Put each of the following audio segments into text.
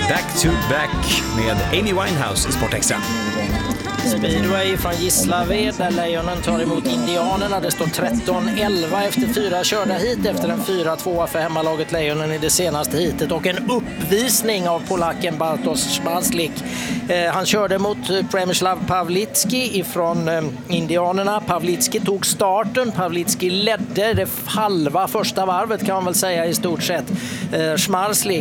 Back to Back med Amy Winehouse i Sport Extra. Speedway från Gislaved där Lejonen tar emot Indianerna. Det står 13-11 efter 4 körda hit efter en 4-2 för hemmalaget Lejonen i det senaste hitet och en uppvisning av polacken Bartosz Szmarslik. Han körde mot Przemysław Pawlicki ifrån Indianerna. Pawlicki tog starten. Pawlicki ledde det halva första varvet kan man väl säga i stort sett. Szmarslik,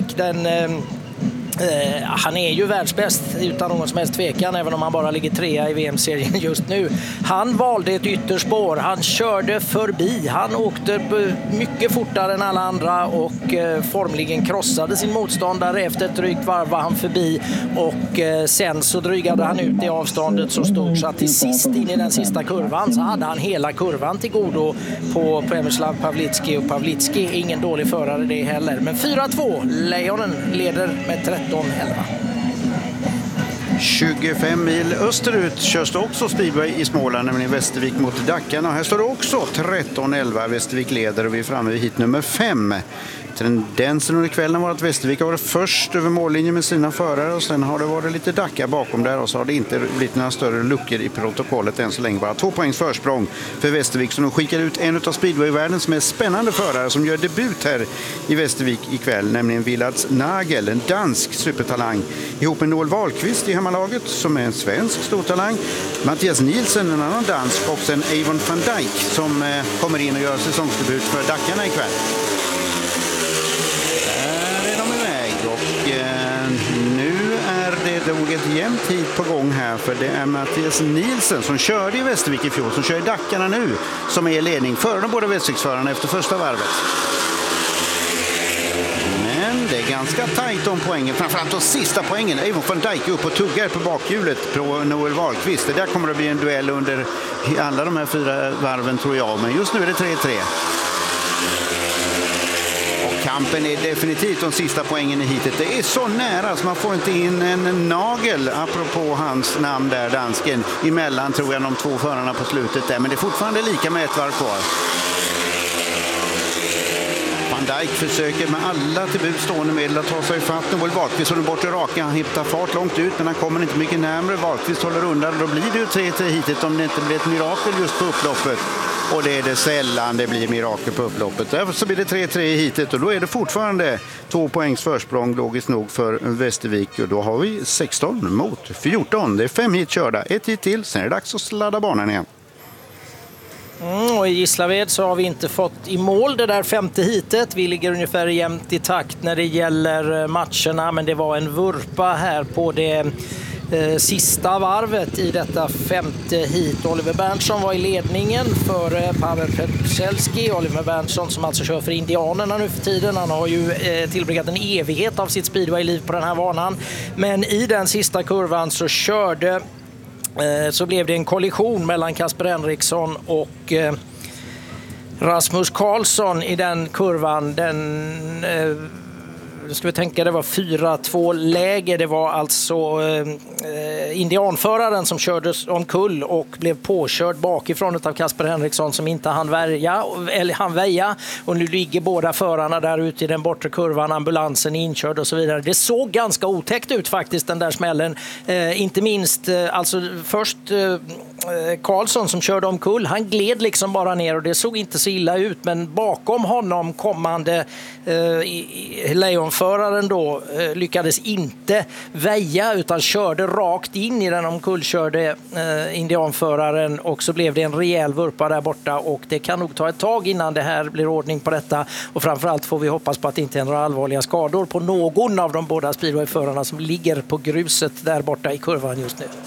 han är ju världsbäst utan någon som helst tvekan, även om han bara ligger 3 i VM-serien just nu. Han valde ett ytterspår, han körde förbi, han åkte mycket fortare än alla andra och formligen krossade sin motståndare. Efter ett drygt varv var han förbi och sen så drygade han ut i avståndet så stort så att till sist in i den sista kurvan så hade han hela kurvan till godo på Przemysław Pawlicki, och Pawlicki är ingen dålig förare det heller. Men 4-2, Lejonen leder med 13-11. 25 mil österut körs det också speedway i Småland, nämligen Västervik mot Dackarna. Här står det också 13-11. Västervik leder och vi är framme vid hit nummer 5. Tendensen under kvällen var att Västervik har varit först över mållinjen med sina förare och sen har det varit lite Dackar bakom där och så har det inte blivit några större luckor i protokollet än så länge. Bara 2 poängs försprång för Västervik, så de skickar ut en av speedway-världens mest spännande förare som gör debut här i Västervik ikväll, nämligen Villads Nagel, en dansk supertalang, ihop med Noel Wahlqvist i hemmalaget som är en svensk stortalang, Mattias Nielsen, en annan dansk, och sen Avon van Dijk som kommer in och gör säsongsdebut för Dackarna ikväll. Nu är det nog ett jämnt hit på gång här, för det är Mattias Nielsen som körde i Västervik i fjol, som kör i Dackarna nu, som är i ledning före de båda Västerviksförarna efter första varvet. Men det är ganska tajt om poängen, framförallt de sista poängen. Avon van Dijk upp och tuggar på bakhjulet på Noel Wahlqvist. Det där kommer att bli en duell under alla de här 4 varven tror jag, men just nu är det 3-3. Kampen är definitivt de sista poängen i hitet. Det är så nära så man får inte in en nagel, apropå hans namn där, dansken, emellan tror jag de 2 förarna på slutet där. Men det är fortfarande lika med ett varv kvar. Van Dijk försöker med alla till bud stående medel att ta sig fatt. Noel Wahlqvist håller bort i raka. Han hittar fart långt ut, men han kommer inte mycket närmare. Wahlqvist håller undan och då blir det ju 3-3 hitet om det inte blir ett mirakel just på upploppet. Och det är det sällan det blir mirakel på upploppet. Därför så blir det 3-3 i hitet och då är det fortfarande 2 poängs försprång logiskt nog för Västervik. Och då har vi 16 mot 14. Det är 5 hit körda, 1 hit till. Sen är det dags att sladda banan igen. Och i Gislaved så har vi inte fått i mål det där 5:e hitet. Vi ligger ungefär jämnt i takt när det gäller matcherna, men det var en vurpa här på det sista varvet i detta 5:e hit. Oliver Berntsson var i ledningen för Paweł Petrzelski. Oliver Berntsson som alltså kör för Indianerna nu för tiden. Han har ju tillbringat en evighet av sitt speedway-liv på den här banan. Men i den sista kurvan så blev det en kollision mellan Kasper Henriksson och Rasmus Karlsson i den kurvan. Ska vi tänka, det var 4-2 läge. Det var alltså indianföraren som körde omkull och blev påkörd bakifrån av Kasper Henriksson som inte han väja. Och nu ligger båda förarna där ute i den bortre kurvan, ambulansen är inkörd och så vidare. Det såg ganska otäckt ut faktiskt, den där smällen. Inte minst, alltså först Karlsson som körde omkull, han gled liksom bara ner och det såg inte så illa ut, men bakom honom kommande lejonföraren då lyckades inte väja utan körde rakt in i den omkullkörde indianföraren, och så blev det en rejäl vurpa där borta, och det kan nog ta ett tag innan det här blir ordning på detta, och framförallt får vi hoppas på att det inte är några allvarliga skador på någon av de båda speedwayförarna som ligger på gruset där borta i kurvan just nu.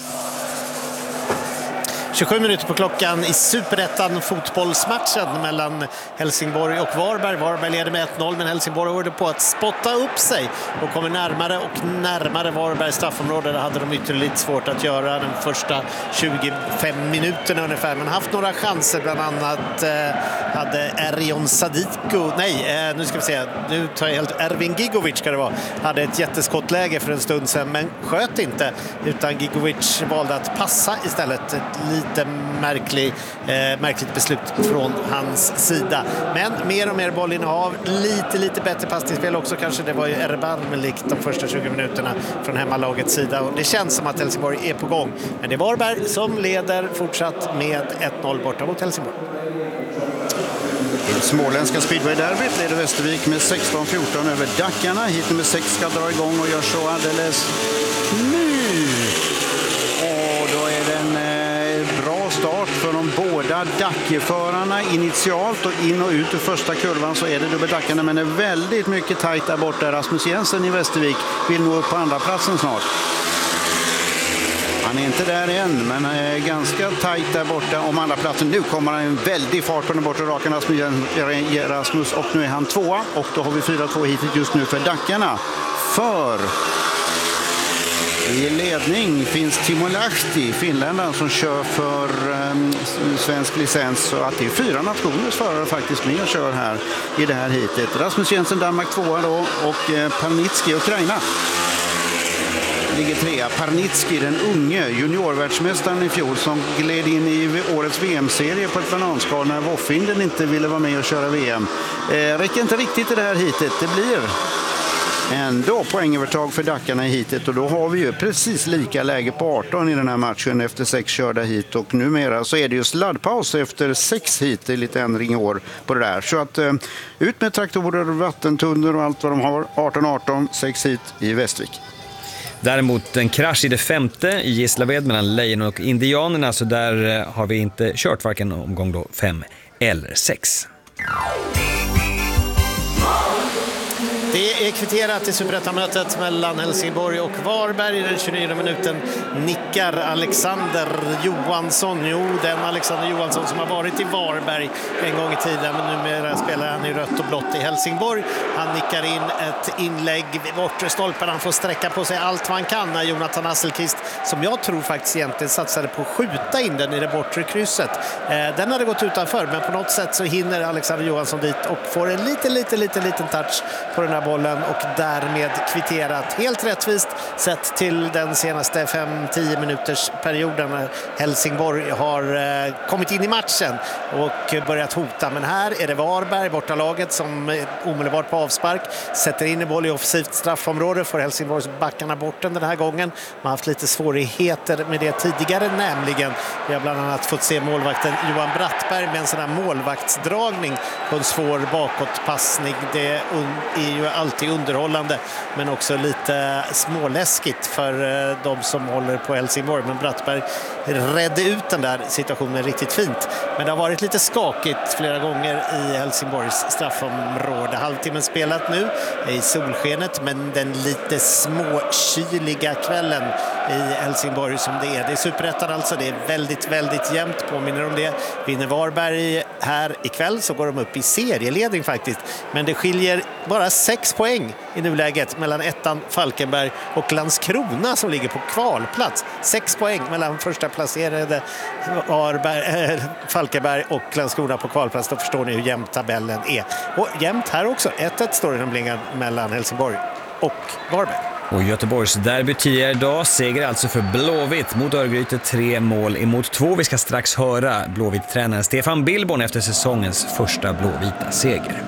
27 minuter på klockan i Superettan fotbollsmatchen mellan Helsingborg och Varberg. Varberg leder med 1-0, men Helsingborg håller på att spotta upp sig och kommer närmare och närmare Varbergs straffområde. Det hade de ytterligt svårt att göra den första 25 minuterna ungefär, men haft några chanser, bland annat hade Erjon Sadiko, nu ska vi se, nu tar jag helt, Ervin Gigovic ska det vara, hade ett jätteskottläge för en stund sedan men sköt inte, utan Gigovic valde att passa istället. Ett lite märkligt beslut från hans sida. Men mer och mer bollinnehav, lite bättre passningsspel också kanske. Det var ju erbarmligt de första 20 minuterna från hemmalagets sida och det känns som att Helsingborg är på gång. Men det är Varberg som leder fortsatt med 1-0 borta mot Helsingborg. I småländska speedway-derbyt leder Västervik med 16-14 över Dackarna. Hit nummer 6 ska dra igång och gör så alldeles nu. Och då är det en bra start för de båda Dackeförarna initialt och in och ut ur första kurvan så är det dubbeldackarna, men är väldigt mycket tajt där borta. Rasmus Jensen i Västervik vill nå upp på andra platsen snart. Han är inte där än, men han är ganska tajt där borta om andra platsen. Nu kommer han en väldig fart på den bortre raken, Rasmus, och nu är han tvåa. Och då har vi 4-2 hittills just nu för Dackarna. För i ledning finns Timo Lahti, finländaren som kör för svensk licens. Så att det är 4 nationers förare faktiskt med och kör här i det här hitet. Rasmus Jensen, Danmark tvåa då, och Parnitski, Ukraina, ligger trea. Parnitski, den unge juniorvärldsmästaren i fjol som gled in i årets VM-serie på ett bananskal när Voffinden inte ville vara med och köra VM. Räcker inte riktigt i det här hitet. Det blir ändå poängövertag för Dackarna i hitet och då har vi ju precis lika läge på 18 i den här matchen efter 6 körda hit och numera så är det ju sladdpaus efter 6 hit. Det är lite ändring i år på det där. Så att ut med traktorer, vattentunnor och allt vad de har. 18-18, 6 hit i Västervik. Däremot en krasch i det 5:e i Gislaved mellan Lejon och Indianerna, så där har vi inte kört varken omgång då 5 eller 6. Det är kvitterat i Superettan-mötet mellan Helsingborg och Varberg. I den 29 minuten nickar Alexander Johansson. Jo, den Alexander Johansson som har varit i Varberg en gång i tiden, men numera spelar han i rött och blått i Helsingborg. Han nickar in ett inlägg vid bortre stolpen. Han får sträcka på sig allt man kan när Jonathan Asselqvist, som jag tror faktiskt egentligen satsade på att skjuta in den i det bortre krysset. Den hade gått utanför, men på något sätt så hinner Alexander Johansson dit och får en liten touch på den här bollen och därmed kvitterat helt rättvist sett till den senaste 5-10 minuters perioden när Helsingborg har kommit in i matchen och börjat hota. Men här är det Varberg, bortalaget, som omedelbart på avspark sätter in en boll i offensivt straffområde för Helsingborgs backarna bort den här gången. Man har haft lite svårigheter med det tidigare, nämligen vi har bland annat fått se målvakten Johan Brattberg med en sån här målvaktsdragning på en svår bakåtpassning. Det är ju alltid underhållande men också lite småläskigt för de som håller på Helsingborg. Men Brattberg redde ut den där situationen riktigt fint. Men det har varit lite skakigt flera gånger i Helsingborgs straffområde. Halvtimmen spelat nu i solskenet, men den lite småkyliga kvällen i Helsingborg som det är. Det är Superettan alltså, det är väldigt jämnt, påminner om det. Vinner Varberg här ikväll så går de upp i serieledning faktiskt. Men det skiljer bara 6 poäng i nuläget mellan ettan Falkenberg och Landskrona som ligger på kvalplats. 6 poäng mellan första placerade Falkenberg och Landskrona på kvalplats. Då förstår ni hur jämnt tabellen är. Och jämnt här också. 1-1 står det nämligen mellan Helsingborg och Varberg. Och Göteborgs derby tidigare idag, seger alltså för Blåvitt mot Örgryte, 3 mål emot 2. Vi ska strax höra Blåvitt-tränaren Stefan Billborn efter säsongens första blåvita seger.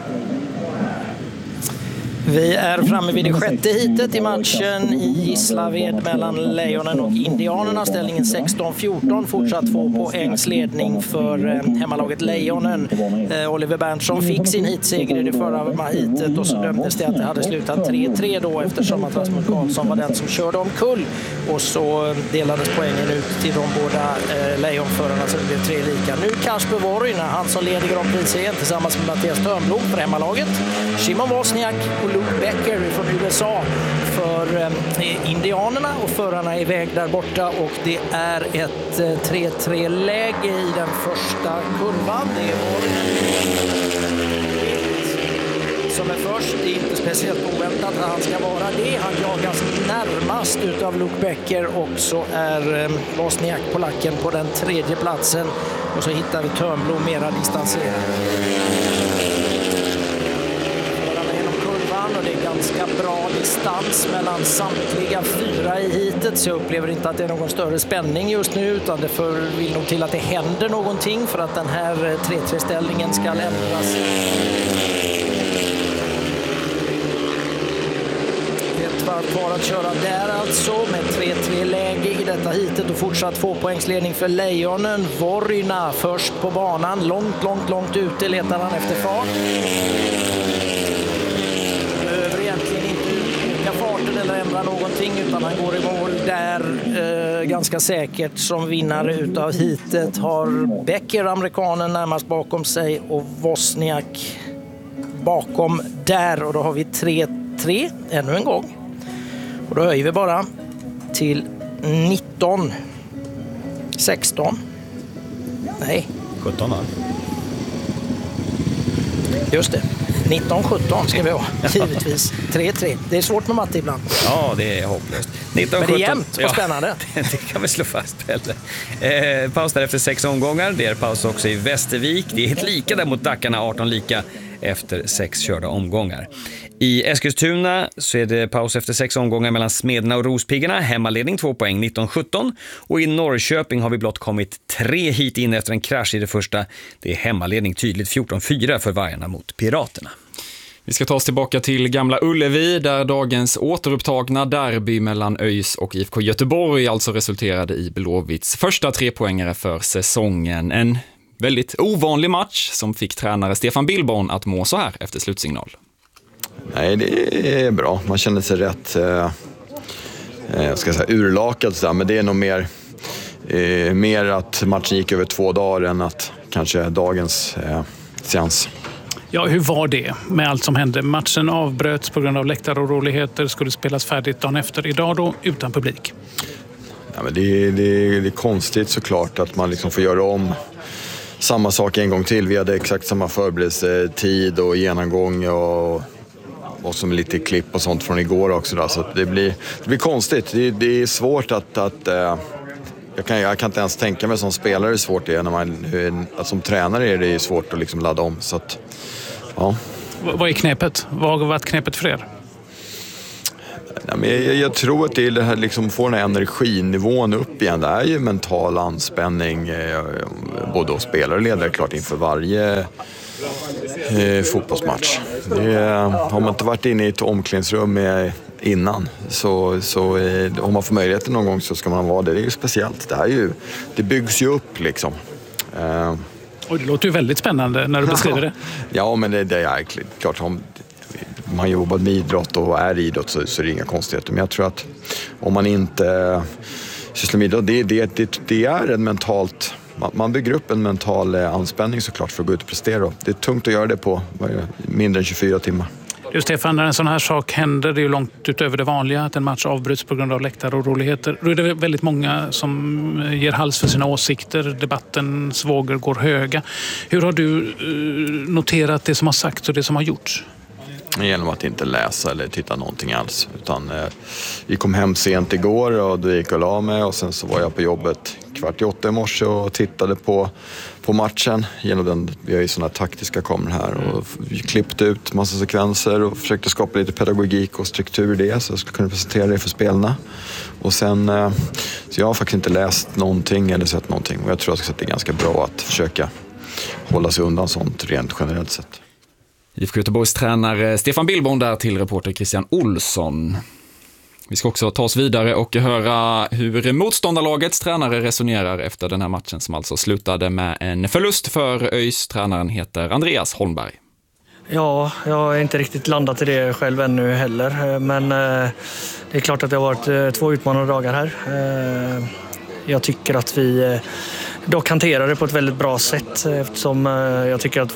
Vi är framme vid det 6:e hitet i matchen i Gislaved mellan Lejonen och Indianerna. Ställningen 16-14, fortsatt 2 poängs ledning för hemmalaget Lejonen. Oliver Berntsson fick sin hitseger i det förra hitet och så dömdes det att det hade slutat 3-3 då eftersom att Rasmus Karlsson var den som körde omkull. Och så delades poängen ut till de båda lejonförarna så det blev 3 lika. Nu Kasper Voryna, han som leder Grand Prix tillsammans med Mattias Törnblom för hemmalaget. Shimon Wozniak och Luke Becker från USA för Indianerna, och förarna är iväg där borta och det är ett 3-3-läge i den första kurvan. Det är som är först. Det är inte speciellt oväntat att han ska vara det. Han jagas närmast utav Luke Becker och så är Wozniak på lacken på den 3:e platsen och så hittar vi Törnblom mera distanserad. Det är ganska bra distans mellan samtliga 4 i hitet, så jag upplever inte att det är någon större spänning just nu, utan det vill nog till att det händer någonting för att den här 3-3-ställningen ska ändras. Ett varv kvar att köra där alltså, med 3-3-läge i detta hitet och fortsatt 2-poängsledning för Lejonen. Vorina först på banan, långt ute letar han efter fart. Behöver egentligen inte öka farten eller ändra någonting, utan han går i mål där ganska säkert som vinnare utav hitet. Har Becker, amerikanen, närmast bakom sig och Wozniak bakom där, och då har vi 3-3 ännu en gång. Och då höjer vi bara till 19, 16, nej 17 va? Just det, 19-17 ska vi ha, givetvis. 3-3, det är svårt med matte ibland. Ja, det är hopplöst. 19-17. Men det är jämnt och spännande. Ja, det kan vi slå fast, Pelle. Paus där efter 6 omgångar. Det är paus också i Västervik. Det är helt lika där mot Dackarna, 18 lika efter 6 körda omgångar. I Eskilstuna så är det paus efter 6 omgångar mellan Smederna och Rospiggarna. Hemmaledning 2 poäng, 19-17. Och i Norrköping har vi blott kommit 3 hit in efter en krasch i det första. Det är hemmaledning tydligt 14-4 för Vargarna mot Piraterna. Vi ska ta oss tillbaka till Gamla Ullevi där dagens återupptagna derby mellan ÖIS och IFK Göteborg alltså resulterade i Blåvitts första 3-poängare för säsongen. En väldigt ovanlig match som fick tränare Stefan Billborn att må så här efter slutsignal. Nej, det är bra. Man känner sig rätt urlakad så där, men det är nog mer att matchen gick över 2 dagar än att kanske dagens seans. Ja, hur var det med allt som hände? Matchen avbröts på grund av läktaroroligheter, skulle spelas färdigt dagen efter. Idag då utan publik. Ja, men det är konstigt såklart att man liksom får göra om samma sak en gång till. Vi hade exakt samma förberedelsetid och genomgång och som lite klipp och sånt från igår också. Då. Så det blir konstigt. Det är svårt att jag kan inte ens tänka mig som spelare hur svårt det är. Att som tränare är det svårt att liksom ladda om. Så att, ja. Vad är knepet? Vad har varit knepet för er? Ja, men jag tror att det är det här liksom få den här energinivån upp igen. Det är ju mental anspänning både hos spelare och ledare klart inför varje fotbollsmatch. Har man inte varit inne i ett omklädningsrum innan så om man får möjligheten någon gång så ska man vara det. Det är ju speciellt. Det byggs ju upp liksom. Och det låter ju väldigt spännande när du beskriver det. Ja, men det är klart om man jobbar med idrott och är idrott så är det inga konstigheter. Men jag tror att om man inte sysslar med idrott, det är en mentalt... Man bygger upp en mental anspänning såklart för att gå ut och prestera. Det är tungt att göra det på mindre än 24 timmar. Just Stefan, när en sån här sak händer, det är ju långt utöver det vanliga att en match avbryts på grund av läktaroroligheter. Då är det väldigt många som ger hals för sina åsikter. Debattens vågor går höga. Hur har du noterat det som har sagts och det som har gjorts? Genom att inte läsa eller titta någonting alls. Utan vi kom hem sent igår och då gick jag och la mig och sen så var jag på jobbet 7:45 i morse och tittade på matchen. Vi har ju sådana taktiska kameror här och vi klippte ut massa sekvenser och försökte skapa lite pedagogik och struktur i det så jag skulle kunna presentera det för spelarna. Och sen, så jag har faktiskt inte läst någonting eller sett någonting och jag tror att det är ganska bra att försöka hålla sig undan sånt rent generellt sett. IFK Göteborgs tränare Stefan Billborn där till reporter Christian Olsson. Vi ska också ta oss vidare och höra hur motståndarlagets tränare resonerar efter den här matchen som alltså slutade med en förlust för ÖIS. Tränaren heter Andreas Holmberg. Ja, jag har inte riktigt landat i det själv ännu heller. Men det är klart att det har varit 2 utmanande dagar här. Jag tycker att vi dock hanterar det på ett väldigt bra sätt eftersom jag tycker att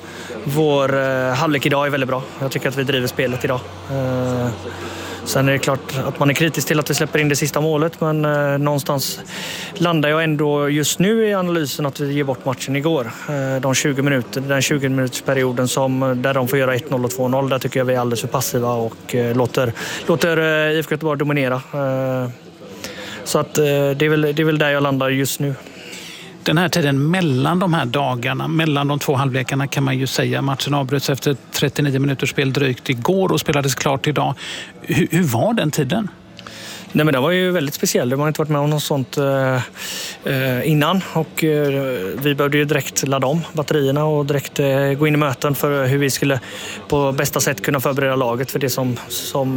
vår halvlek idag är väldigt bra. Jag tycker att vi driver spelet idag. Sen är det klart att man är kritisk till att vi släpper in det sista målet, men någonstans landar jag ändå just nu i analysen att vi ger bort matchen igår. Den 20-minutersperioden där de får göra 1-0 och 2-0, där tycker jag vi är alldeles för passiva och låter IFK Göteborg dominera. Så att det är väl där jag landar just nu. den här tiden mellan de här dagarna, mellan de 2 halvlekarna kan man ju säga. Matchen avbröts efter 39 minuters spel drygt igår och spelades klart idag. Hur var den tiden? Nej, men det var ju väldigt speciellt. Det har inte varit med om något sånt innan. Och vi behövde ju direkt ladda om batterierna och direkt gå in i möten för hur vi skulle på bästa sätt kunna förbereda laget för det som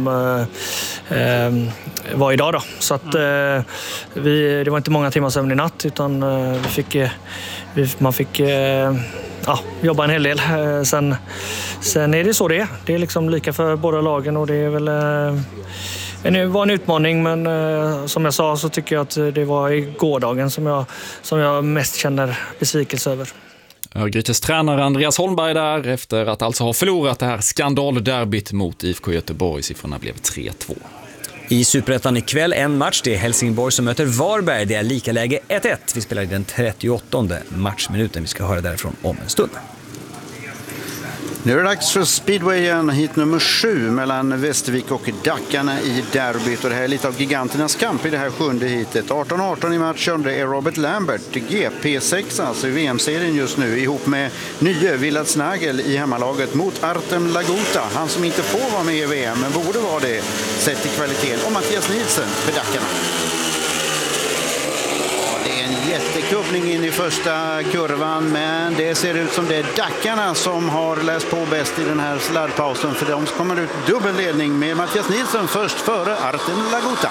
var idag då. Så att det var inte många timmar sömn i natt, utan man fick jobba en hel del. Sen är det så det är. Det är liksom lika för båda lagen och det är väl... Det var en utmaning, men som jag sa så tycker jag att det var i gårdagen som jag mest känner besvikelse över. Örgrytes tränare Andreas Holmberg där efter att alltså ha förlorat det här skandalderbyt mot IFK Göteborg. Siffrorna blev 3-2. I Superettan ikväll en match, det är Helsingborg som möter Varberg. Det är lika läge 1-1. Vi spelar i den 38:e matchminuten. Vi ska höra därifrån om en stund. Nu är det dags för speedwayen, hit nummer 7 mellan Västervik och Dackarna i derbyt. Och det här är lite av giganternas kamp i det här 7:e hitet. 18-18 i matchen, det är Robert Lambert, GP6 alltså i VM-serien just nu, ihop med nye Willard Snagel i hemmalaget mot Artem Laguta. Han som inte får vara med i VM men borde vara det sett till kvaliteten. Och Mattias Nielsen för Dackarna. Jättekubbning in i första kurvan, men det ser ut som det är Dackarna som har läst på bäst i den här sladdpausen, för de kommer ut dubbelledning med Mattias Nielsen först före Artem Laguta.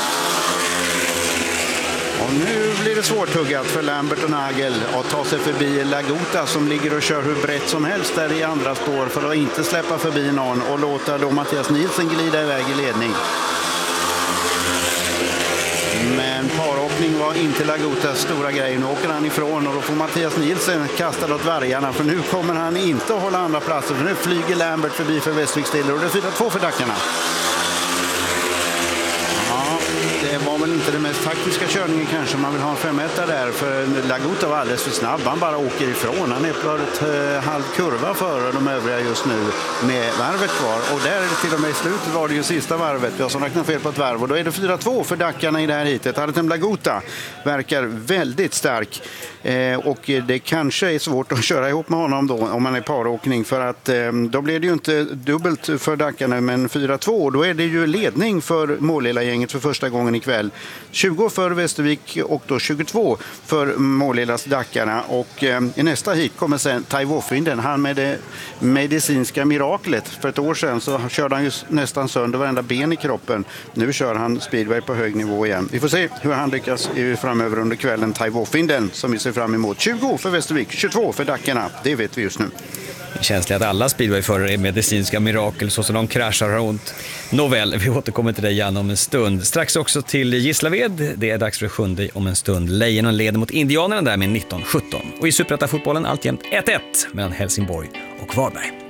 Och nu blir det svårtuggat för Lambert och Nagel att ta sig förbi Laguta som ligger och kör hur brett som helst där i andra spår för att inte släppa förbi någon och låta då Mattias Nielsen glida iväg i ledning. Men paråkning var inte Lagutas stora grej. Nu åker han ifrån och då får Mattias Nielsen kasta åt vargarna, för nu kommer han inte att hålla andra platser, för nu flyger Lambert förbi för Västervik Stiller och det är 4-2 för Dackarna. Ja, det var väl inte den mest taktiska körningen kanske. Man vill ha en 5-1 där, för Laguta var alldeles för snabb. Han bara åker ifrån. Han är på ett halv kurva före de övriga just nu med varvet kvar. Och där är det till och med i slutet var det ju sista varvet. Vi har som räknat fel på ett varv och då är det 4-2 för Dackarna i det här hitet. Artem Laguta verkar väldigt stark. Och det kanske är svårt att köra ihop med honom då om man är paråkning, för att då blir det ju inte dubbelt för Dackarna, men 4-2. Då är det ju ledning för Målilla-gänget för första gången ikväll. 20 för Västervik och då 22 för Målillas Dackarna. Och i nästa hit kommer sen Taiwo Finden, han med det medicinska miraklet. För ett år sedan så körde han ju nästan sönder varenda ben i kroppen. Nu kör han speedway på hög nivå igen. Vi får se hur han lyckas framöver under kvällen. Taiwo Finden som vi ser fram emot. 20 för Västervik, 22 för Dackarna. Det vet vi just nu. Känsligt att alla speedwayförare är medicinska mirakel så som de kraschar och har ont. Nåväl, vi återkommer till dig igen om en stund. Strax också till Gislaved. Det är dags för 7 om en stund. Lejonen leder mot Indianerna där med 19-17. Och i Superettan-fotbollen alltjämt 1-1 mellan Helsingborg och Varberg.